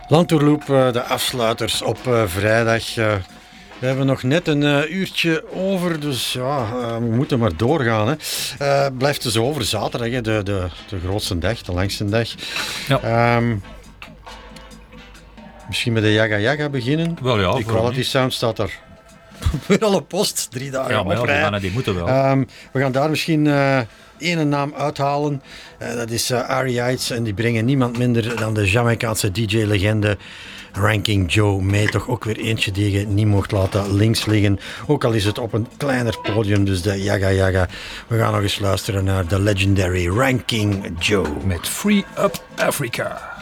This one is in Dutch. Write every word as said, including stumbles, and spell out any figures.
Landtourloop, uh, de afsluiters op uh, vrijdag. Uh, we hebben nog net een uh, uurtje over, dus ja, uh, we moeten maar doorgaan. Hè. Uh, blijft dus over zaterdag, hè, de, de, de grootste dag, de langste dag. Ja. Um, misschien met de Jaga Jaga beginnen. Wel ja, die Quality Sound staat er weer al op post, drie dagen ja, maar op ja, rij. die, die moeten wel. Um, we gaan daar misschien uh, één naam uithalen. Uh, dat is uh, Ari Heights en die brengen niemand minder dan de Jamaicaanse D J-legende Ranking Joe mee. Toch ook weer eentje die je niet mocht laten links liggen. Ook al is het op een kleiner podium, dus de Jaga Jaga. We gaan nog eens luisteren naar de legendary Ranking Joe. Met Free Up Africa.